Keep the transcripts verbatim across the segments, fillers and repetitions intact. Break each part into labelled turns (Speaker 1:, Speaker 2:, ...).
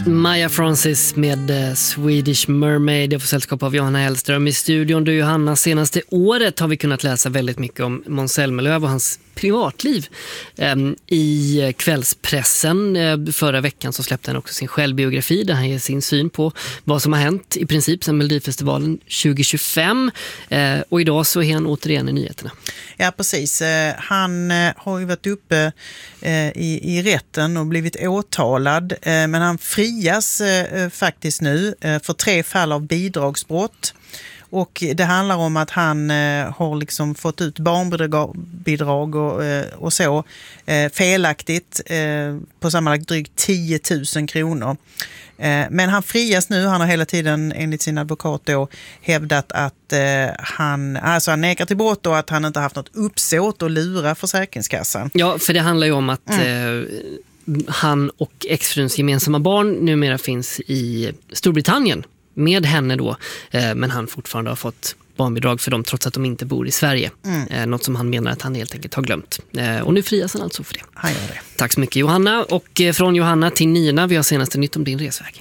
Speaker 1: Maja Francis med Swedish Mermaid. Jag får sällskap av Johanna Hellström i studion. Du, Johanna, senaste året har vi kunnat läsa väldigt mycket om Måns Zelmerlöw och hans privatliv. I kvällspressen förra veckan så släppte han också sin självbiografi där han ger sin syn på vad som har hänt i princip sedan Melodifestivalen tjugo tjugofem. Och idag så är han återigen i nyheterna.
Speaker 2: Ja, precis. Han har ju varit uppe i, i rätten och blivit åtalad. Men han frias faktiskt nu för tre fall av bidragsbrott. Och det handlar om att han eh, har liksom fått ut barnbidrag och, eh, och så eh, felaktigt eh, på sammanlagt drygt tio tusen kronor. Eh, men han frias nu. Han har hela tiden enligt sin advokat då hävdat att eh, han, alltså han nekar till brott och att han inte haft något uppsåt att lura Försäkringskassan.
Speaker 1: Ja, för det handlar ju om att mm. eh, han och exfruns gemensamma barn numera finns i Storbritannien med henne då, eh, men han fortfarande har fått barnbidrag för dem trots att de inte bor i Sverige. Mm. Eh, något som han menar att han helt enkelt har glömt. Eh, och nu frias han alltså för det.
Speaker 2: Han gör det.
Speaker 1: Tack så mycket, Johanna. Och eh, från Johanna till Nina, vi har senaste nytt om din resväg.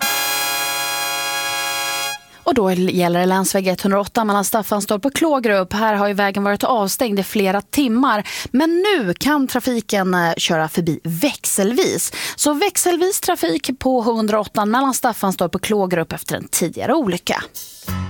Speaker 3: Och då gäller det länsväg etthundraåtta mellan Staffanstorp och Klågerup. Här har ju vägen varit avstängd i flera timmar. Men nu kan trafiken köra förbi växelvis. Så växelvis trafik på hundraåtta mellan Staffanstorp och Klågerup efter en tidigare olycka.